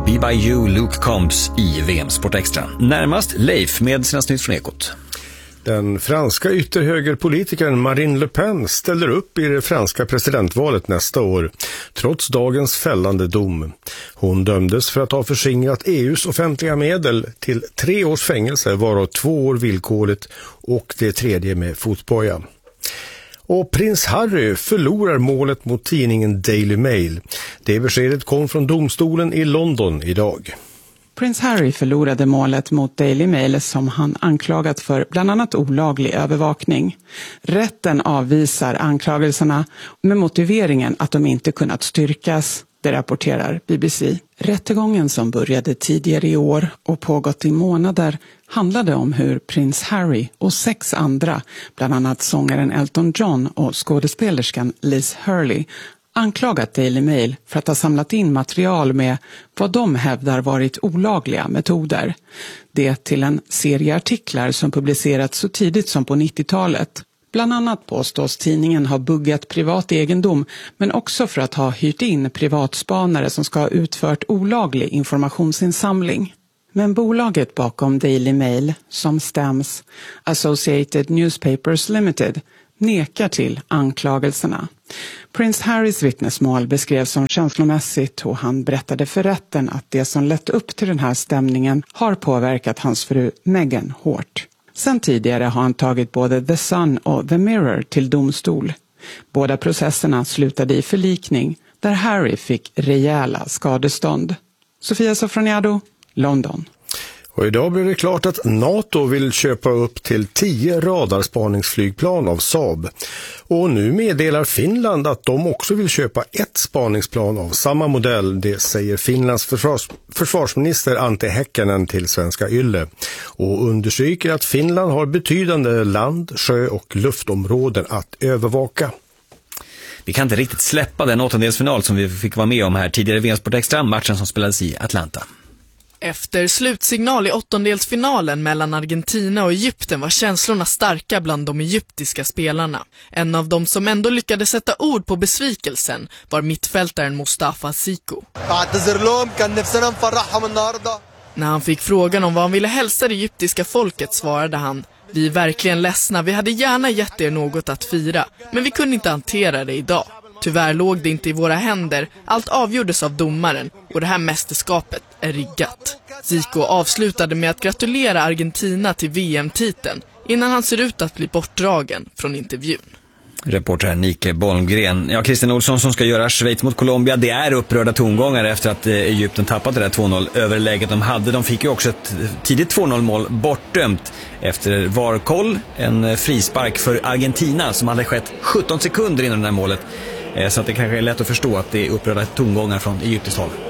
Be By You, Luke Combs i VM Sport Extra. Närmast Leif med sina nytt från Ekot. Den franska ytterhögerpolitikern Marine Le Pen ställer upp i det franska presidentvalet nästa år, trots dagens fällande dom. Hon dömdes för att ha förskingrat EUs offentliga medel till 3 års fängelse, varav 2 år villkorligt och det 3:e med fotboja. Och prins Harry förlorar målet mot tidningen Daily Mail. Det beskedet kom från domstolen i London idag. Prins Harry förlorade målet mot Daily Mail som han anklagat för bland annat olaglig övervakning. Rätten avvisar anklagelserna med motiveringen att de inte kunnat styrkas, det rapporterar BBC. Rättegången som började tidigare i år och pågått i månader handlade om hur prins Harry och 6 andra, bland annat sångaren Elton John och skådespelerskan Liz Hurley, anklagat Daily Mail för att ha samlat in material med vad de hävdar varit olagliga metoder. Det till en serie artiklar som publicerats så tidigt som på 90-talet. Bland annat påstås tidningen ha buggat privat egendom, men också för att ha hyrt in privatspanare som ska ha utfört olaglig informationsinsamling. Men bolaget bakom Daily Mail, som stäms Associated Newspapers Limited, nekar till anklagelserna. Prins Harrys vittnesmål beskrevs som känslomässigt och han berättade för rätten att det som lett upp till den här stämningen har påverkat hans fru Meghan hårt. Sen tidigare har han tagit både The Sun och The Mirror till domstol. Båda processerna slutade i förlikning där Harry fick rejäla skadestånd. Sofia Sofroniado, London. Och idag blir det klart att NATO vill köpa upp till 10 radarspaningsflygplan av Saab. Och nu meddelar Finland att de också vill köpa ett spaningsplan av samma modell. Det säger Finlands försvarsminister Antti Häkkänen till Svenska Yle. Och understryker att Finland har betydande land-, sjö- och luftområden att övervaka. Vi kan inte riktigt släppa den 8-delsfinal som vi fick vara med om här tidigare i VM Sport Extra, matchen som spelades i Atlanta. Efter slutsignal i 8-delsfinalen mellan Argentina och Egypten var känslorna starka bland de egyptiska spelarna. En av dem som ändå lyckades sätta ord på besvikelsen var mittfältaren Mustafa Siko. När han fick frågan om vad han ville hälsa det egyptiska folket svarade han: "Vi är verkligen ledsna, vi hade gärna gett er något att fira, men vi kunde inte hantera det idag. Tyvärr låg det inte i våra händer, allt avgjordes av domaren och det här mästerskapet är riggat." Zico avslutade med att gratulera Argentina till VM-titeln innan han ser ut att bli bortdragen från intervjun. Reporter Nike Bolmgren. Ja, Christian Olsson som ska göra Schweiz mot Colombia. Det är upprörda tongångar efter att Egypten tappade det där 2-0-överläget de hade. De fick ju också ett tidigt 2-0-mål bortdömt efter VAR-koll. En frispark för Argentina som hade skett 17 sekunder innan det här målet. Så att det kanske är lätt att förstå att det är upprörda tongångar från egyptiskt håll.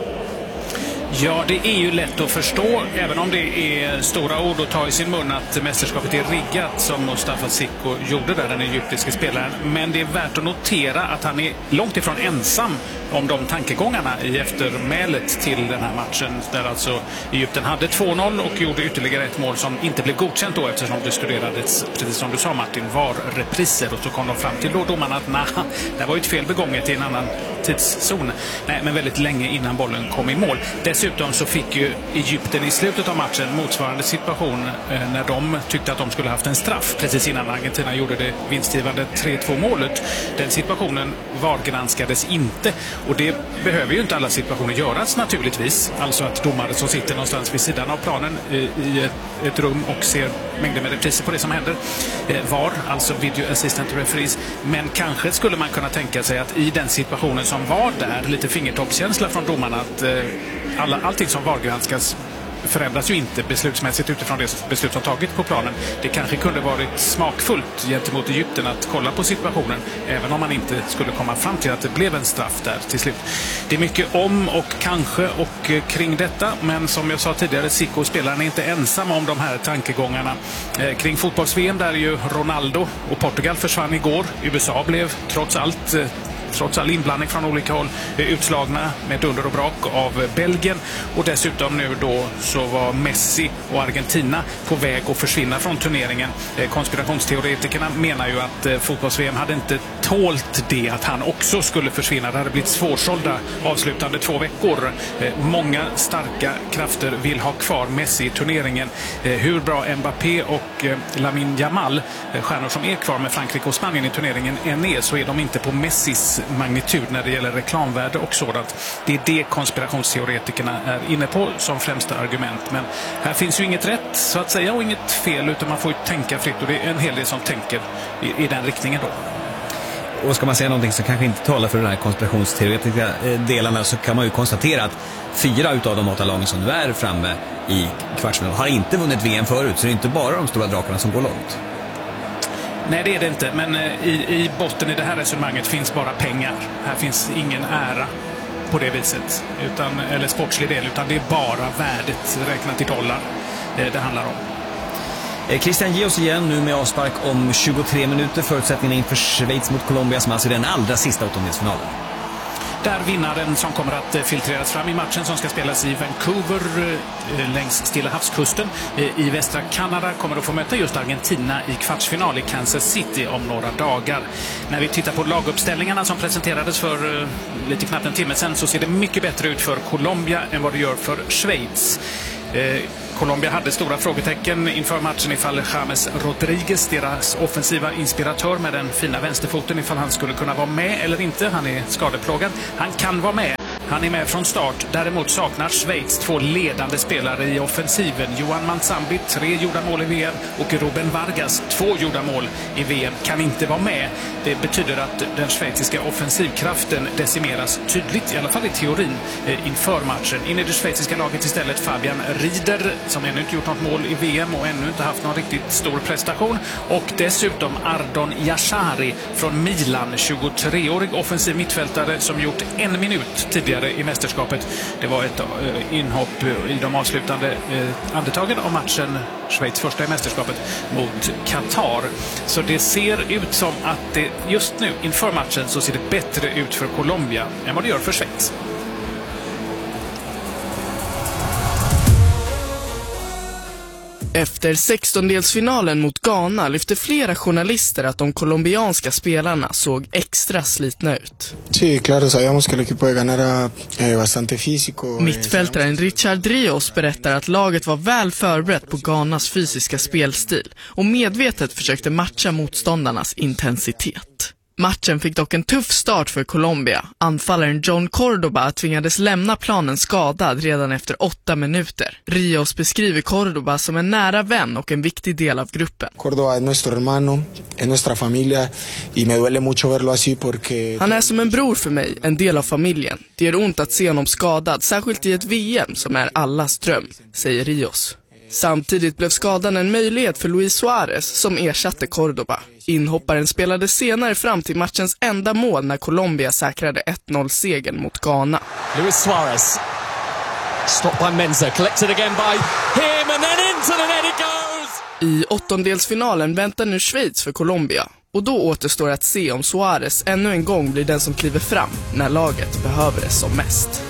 Ja, det är ju lätt att förstå, även om det är stora ord att ta i sin mun att mästerskapet är riggat som Mustafa Siko gjorde där, den egyptiska spelaren. Men det är värt att notera att han är långt ifrån ensam om de tankegångarna i eftermälet till den här matchen, där alltså Egypten hade 2-0 och gjorde ytterligare ett mål som inte blev godkänt då, eftersom det studerades, precis som du sa Martin, VAR-repriser, och så kom de fram till då domarna att det var ju ett fel begånget i en annan tidszon. Nej, men väldigt länge innan bollen kom i mål. Dessutom så fick ju Egypten i slutet av matchen motsvarande situation när de tyckte att de skulle haft en straff precis innan Argentina gjorde det vinstgivande 3-2-målet. Den situationen VAR-granskades inte, och det behöver ju inte alla situationer göras naturligtvis. Alltså att domare som sitter någonstans vid sidan av planen i ett rum och ser mängder med repriser på det som händer. VAR, alltså Video Assistant Referees. Men kanske skulle man kunna tänka sig att i den situationen som var där, lite fingertoppskänsla från domarna, att allting som VAR-granskas förändras ju inte beslutsmässigt utifrån det beslut som tagit på planen. Det kanske kunde varit smakfullt gentemot Egypten att kolla på situationen, även om man inte skulle komma fram till att det blev en straff där till slut. Det är mycket om och kanske och kring detta, men som jag sa tidigare, Zico, spelaren, är inte ensam om de här tankegångarna. Kring fotbolls-VM där ju Ronaldo och Portugal försvann igår. USA blev trots allt trots all inblandning från olika håll, utslagna med dunder och brak av Belgien. Och dessutom nu då så var Messi och Argentina på väg att försvinna från turneringen. Konspirationsteoretikerna menar ju att fotbolls-VM hade inte tålt det, att han också skulle försvinna. Det hade blivit svårsålda avslutande 2 veckor. Många starka krafter vill ha kvar Messi i turneringen. Hur bra Mbappé och Lamine Yamal, stjärnor som är kvar med Frankrike och Spanien i turneringen, än är, så är de inte på Messis magnitud när det gäller reklamvärde och sådant. Det är det konspirationsteoretikerna är inne på som främsta argument. Men här finns ju inget rätt så att säga och inget fel, utan man får ju tänka fritt, och det är en hel del som tänker i den riktningen då. Och ska man säga någonting som kanske inte talar för den här konspirationsteoretiska delarna, så kan man ju konstatera att 4 utav de 8 lagen som nu är framme i kvartsfinal har inte vunnit VM förut, så det är inte bara de stora drakarna som går långt. Nej, det är det inte, men i botten i det här resonemanget finns bara pengar. Här finns ingen ära på det viset, eller sportslig del, utan det är bara värdet räknat i dollar det handlar om. Christian, ge oss igen nu med avspark om 23 minuter. Förutsättningarna inför Schweiz mot Colombia, som alltså är den allra sista åttondelsfinalen. Där vinnaren som kommer att filtreras fram i matchen som ska spelas i Vancouver längs Stilla havskusten i västra Kanada kommer att få möta just Argentina i kvartsfinal i Kansas City om några dagar. När vi tittar på laguppställningarna som presenterades för lite knappt en timme sedan, så ser det mycket bättre ut för Colombia än vad det gör för Schweiz. Colombia hade stora frågetecken inför matchen ifall James Rodriguez, deras offensiva inspiratör med den fina vänsterfoten, ifall han skulle kunna vara med eller inte. Han är skadeplågad. Han kan vara med. Han är med från start. Däremot saknar Schweiz 2 ledande spelare i offensiven. Johan Manzambi, 3 gjorda mål i VM, och Ruben Vargas, 2 gjorda mål i VM, kan inte vara med. Det betyder att den schweiziska offensivkraften decimeras tydligt, i alla fall i teorin, inför matchen. In i det schweiziska laget istället Fabian Rieder, som ännu inte gjort något mål i VM och ännu inte haft någon riktigt stor prestation. Och dessutom Ardon Yashari från Milan, 23-årig offensiv mittfältare som gjort 1 minut tidigare i mästerskapet. Det var ett inhopp i de avslutande andetagen av matchen, Schweiz första i mästerskapet mot Qatar. Så det ser ut som att det just nu inför matchen så ser det bättre ut för Colombia än vad det gör för Schweiz. Efter 16-delsfinalen mot Ghana lyfte flera journalister att de colombianska spelarna såg extra slitna ut. Mittfältaren Richard Rios berättar att laget var väl förberett på Ghanas fysiska spelstil och medvetet försökte matcha motståndarnas intensitet. Matchen fick dock en tuff start för Colombia. Anfallaren John Cordoba tvingades lämna planen skadad redan efter 8 minuter. Rios beskriver Cordoba som en nära vän och en viktig del av gruppen. Cordoba är nuestro hermano, är nuestra familia y me duele mucho verlo así porque... Han är som en bror för mig, en del av familjen. Det gör ont att se honom skadad, särskilt i ett VM som är allas dröm, säger Rios. Samtidigt blev skadan en möjlighet för Luis Suarez som ersatte Cordoba. Inhopparen spelade senare fram till matchens enda mål när Colombia säkrade 1-0-segern mot Ghana. Luis Suarez, stopped by Mensa, collected again by him and then into the net it goes! I åttondelsfinalen väntar nu Schweiz för Colombia. Och då återstår att se om Suarez ännu en gång blir den som kliver fram när laget behöver det som mest.